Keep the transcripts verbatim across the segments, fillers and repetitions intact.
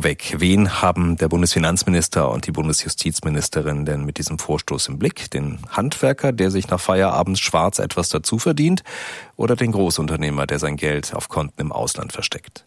Vorweg, wen haben der Bundesfinanzminister und die Bundesjustizministerin denn mit diesem Vorstoß im Blick? Den Handwerker, der sich nach Feierabend schwarz etwas dazu verdient, oder den Großunternehmer, der sein Geld auf Konten im Ausland versteckt?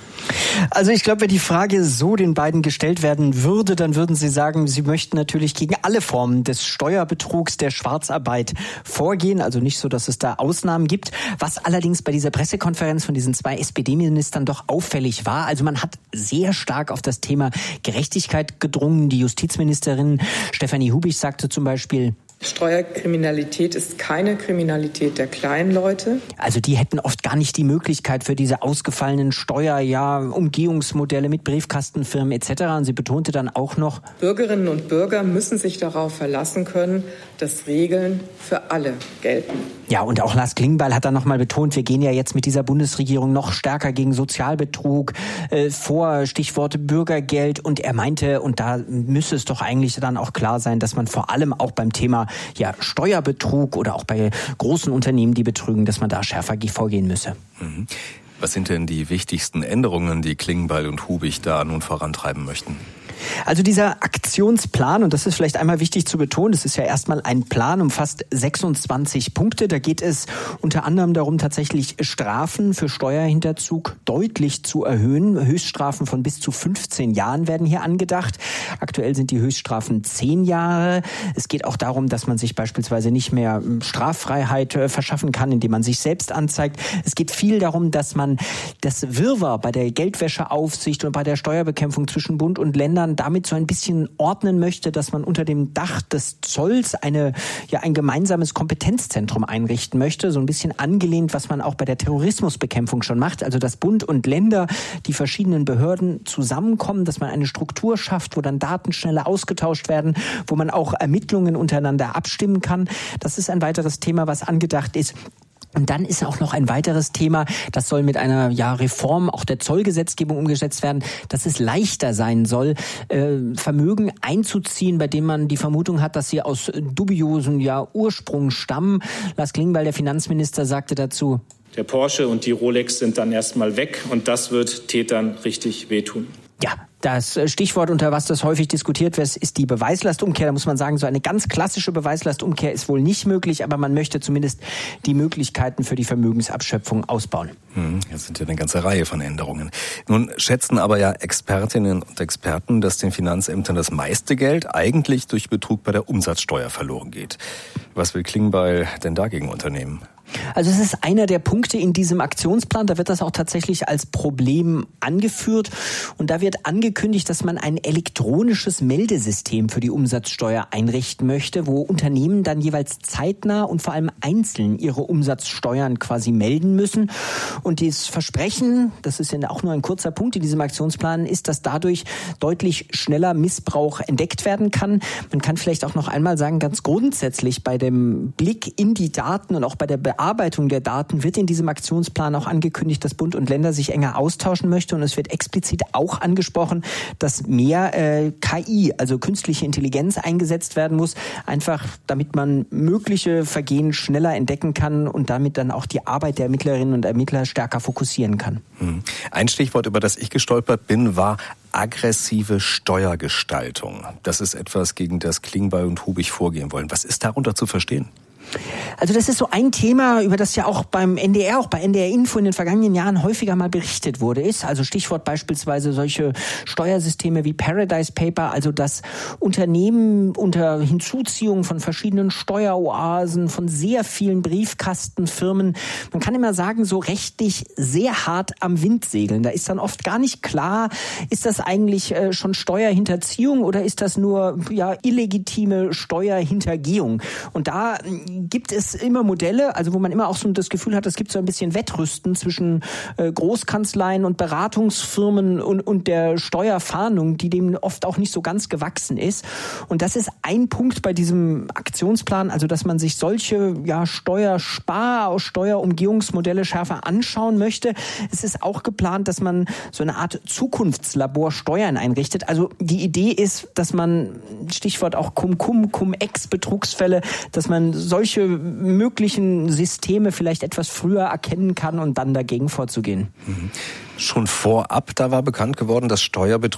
Also ich glaube, wenn die Frage so den beiden gestellt werden würde, dann würden sie sagen, sie möchten natürlich gegen alle Formen des Steuerbetrugs, der Schwarzarbeit vorgehen. Also nicht so, dass es da Ausnahmen gibt. Was allerdings bei dieser Pressekonferenz von diesen zwei S P D-Ministern doch auffällig war, also man hat sehr stark auf das Thema Gerechtigkeit gedrungen. Die Justizministerin Stefanie Hubich sagte zum Beispiel: Steuerkriminalität ist keine Kriminalität der kleinen Leute. Also die hätten oft gar nicht die Möglichkeit für diese ausgefallenen Steuer, ja, Umgehungsmodelle mit Briefkastenfirmen et cetera. Und sie betonte dann auch noch: Bürgerinnen und Bürger müssen sich darauf verlassen können, dass Regeln für alle gelten. Ja, und auch Lars Klingbeil hat dann nochmal betont, wir gehen ja jetzt mit dieser Bundesregierung noch stärker gegen Sozialbetrug äh, vor, Stichwort Bürgergeld. Und er meinte, und da müsste es doch eigentlich dann auch klar sein, dass man vor allem auch beim Thema ja, Steuerbetrug oder auch bei großen Unternehmen, die betrügen, dass man da schärfer vorgehen müsse. Mhm. Was sind denn die wichtigsten Änderungen, die Klingbeil und Hubich da nun vorantreiben möchten? Also dieser Aktionsplan, und das ist vielleicht einmal wichtig zu betonen, das ist ja erstmal ein Plan, umfasst sechsundzwanzig Punkte. Da geht es unter anderem darum, tatsächlich Strafen für Steuerhinterzug deutlich zu erhöhen. Höchststrafen von bis zu fünfzehn Jahren werden hier angedacht. Aktuell sind die Höchststrafen zehn Jahre. Es geht auch darum, dass man sich beispielsweise nicht mehr Straffreiheit verschaffen kann, indem man sich selbst anzeigt. Es geht viel darum, dass man das Wirrwarr bei der Geldwäscheaufsicht und bei der Steuerbekämpfung zwischen Bund und Ländern damit so ein bisschen ordnen möchte, dass man unter dem Dach des Zolls eine, ja, ein gemeinsames Kompetenzzentrum einrichten möchte. So ein bisschen angelehnt, was man auch bei der Terrorismusbekämpfung schon macht. Also, dass Bund und Länder, die verschiedenen Behörden zusammenkommen, dass man eine Struktur schafft, wo dann Daten schneller ausgetauscht werden, wo man auch Ermittlungen untereinander abstimmen kann. Das ist ein weiteres Thema, was angedacht ist. Und dann ist auch noch ein weiteres Thema, das soll mit einer ja, Reform auch der Zollgesetzgebung umgesetzt werden, dass es leichter sein soll, äh, Vermögen einzuziehen, bei dem man die Vermutung hat, dass sie aus dubiosen ja, Ursprung stammen. Lars Klingbeil, der Finanzminister, sagte dazu: Der Porsche und die Rolex sind dann erstmal weg und das wird Tätern richtig wehtun. Ja, das Stichwort, unter was das häufig diskutiert wird, ist die Beweislastumkehr. Da muss man sagen, so eine ganz klassische Beweislastumkehr ist wohl nicht möglich, aber man möchte zumindest die Möglichkeiten für die Vermögensabschöpfung ausbauen. Hm, das sind ja eine ganze Reihe von Änderungen. Nun schätzen aber ja Expertinnen und Experten, dass den Finanzämtern das meiste Geld eigentlich durch Betrug bei der Umsatzsteuer verloren geht. Was will Klingbeil denn dagegen unternehmen? Also es ist einer der Punkte in diesem Aktionsplan, da wird das auch tatsächlich als Problem angeführt und da wird angekündigt, dass man ein elektronisches Meldesystem für die Umsatzsteuer einrichten möchte, wo Unternehmen dann jeweils zeitnah und vor allem einzeln ihre Umsatzsteuern quasi melden müssen. Und dieses Versprechen, das ist ja auch nur ein kurzer Punkt in diesem Aktionsplan, ist, dass dadurch deutlich schneller Missbrauch entdeckt werden kann. Man kann vielleicht auch noch einmal sagen, ganz grundsätzlich bei dem Blick in die Daten und auch bei der Bearbeitung der Daten wird in diesem Aktionsplan auch angekündigt, dass Bund und Länder sich enger austauschen möchten und es wird explizit auch angesprochen, dass mehr äh, K I, also künstliche Intelligenz, eingesetzt werden muss, einfach damit man mögliche Vergehen schneller entdecken kann und damit dann auch die Arbeit der Ermittlerinnen und Ermittler stärker fokussieren kann. Ein Stichwort, über das ich gestolpert bin, war aggressive Steuergestaltung. Das ist etwas, gegen das Klingbeil und Hubich vorgehen wollen. Was ist darunter zu verstehen? Also das ist so ein Thema, über das ja auch beim N D R, auch bei N D R Info in den vergangenen Jahren häufiger mal berichtet wurde, ist also Stichwort beispielsweise solche Steuersysteme wie Paradise Paper, also dass Unternehmen unter Hinzuziehung von verschiedenen Steueroasen, von sehr vielen Briefkastenfirmen, man kann immer sagen, so rechtlich sehr hart am Wind segeln. Da ist dann oft gar nicht klar, ist das eigentlich schon Steuerhinterziehung oder ist das nur ja illegitime Steuerhintergehung? Und da gibt es immer Modelle, also wo man immer auch so das Gefühl hat, es gibt so ein bisschen Wettrüsten zwischen äh, Großkanzleien und Beratungsfirmen und, und der Steuerfahndung, die dem oft auch nicht so ganz gewachsen ist. Und das ist ein Punkt bei diesem Aktionsplan, also dass man sich solche ja, Steuerspar-, Steuerumgehungsmodelle schärfer anschauen möchte. Es ist auch geplant, dass man so eine Art Zukunftslabor Steuern einrichtet. Also die Idee ist, dass man, Stichwort auch Cum-Cum, Cum-Ex-Betrugsfälle, dass man solche möglichen Systeme vielleicht etwas früher erkennen kann und dann dagegen vorzugehen. Schon vorab, da war bekannt geworden, dass Steuerbetrug